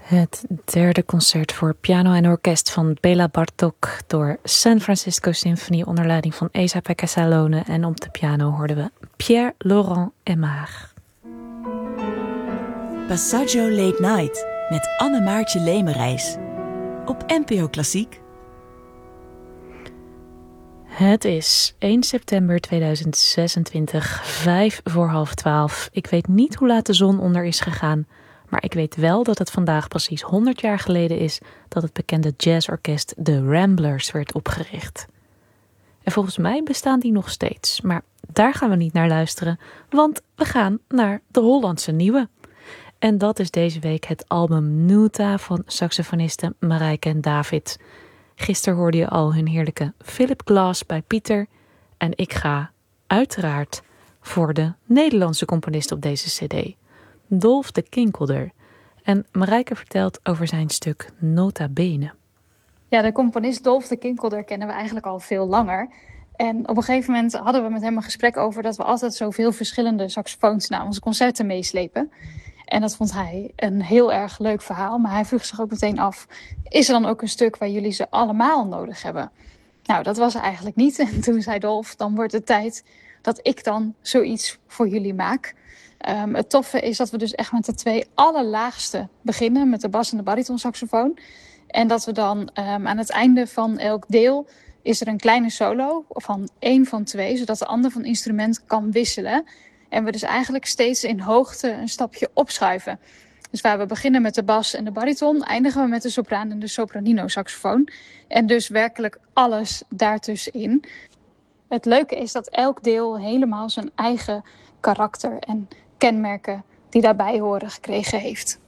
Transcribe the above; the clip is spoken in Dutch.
Het derde concert voor piano en orkest van Béla Bartók door San Francisco Symphony onder leiding van Esa-Pekka Salonen. En op de piano hoorden we Pierre Laurent Aimard. Passaggio Late Night met Anne-Maartje Lemerijs op NPO Klassiek. Het is 1 september 2026, 11:55. Ik weet niet hoe laat de zon onder is gegaan, maar ik weet wel dat het vandaag precies 100 jaar geleden is dat het bekende jazzorkest The Ramblers werd opgericht. En volgens mij bestaan die nog steeds, maar daar gaan we niet naar luisteren, want we gaan naar de Hollandse nieuwe. En dat is deze week het album Nuta van saxofonisten Marijke en David. Gisteren hoorde je al hun heerlijke Philip Glass bij Pieter. En ik ga uiteraard voor de Nederlandse componist op deze cd, Dolf de Kinkelder. En Marijke vertelt over zijn stuk Nota Bene. Ja, de componist Dolf de Kinkelder kennen we eigenlijk al veel langer. En op een gegeven moment hadden we met hem een gesprek over dat we altijd zoveel verschillende saxofoons naar onze concerten meeslepen. En dat vond hij een heel erg leuk verhaal. Maar hij vroeg zich ook meteen af, is er dan ook een stuk waar jullie ze allemaal nodig hebben? Nou, dat was er eigenlijk niet. En toen zei Dolf, dan wordt het tijd dat ik dan zoiets voor jullie maak. Het toffe is dat we dus echt met de twee allerlaagste beginnen, met de bas en de baritonsaxofoon. En dat we dan aan het einde van elk deel is er een kleine solo van 1 van 2, zodat de ander van instrument kan wisselen. En we dus eigenlijk steeds in hoogte een stapje opschuiven. Dus waar we beginnen met de bas en de bariton, eindigen we met de sopraan en de sopranino saxofoon. En dus werkelijk alles daartussenin. Het leuke is dat elk deel helemaal zijn eigen karakter en kenmerken die daarbij horen gekregen heeft.